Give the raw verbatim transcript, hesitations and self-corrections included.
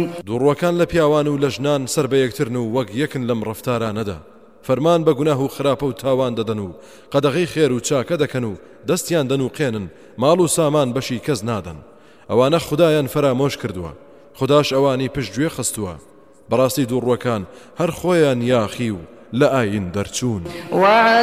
دووڕوەکان لە پیاوان و لە ژنان سەر بە یەکترن و وەک یەکن لەم ڕەفتارانەدا فەرمان بە گوناه و خراپە و تاوان دەدەن و قەدەغەی خێر و چاکە دەکەن و دەستیان دەن و قێنن ماڵ و سامان بەشی کەس نادەن ئەوانە خودایان فەرامۆش کردووە خوداش ئەوانی پشتگوێ خستووە بەڕاستی دووڕوەکان هەر خۆیان یاخی و لە ئاین دەرچوون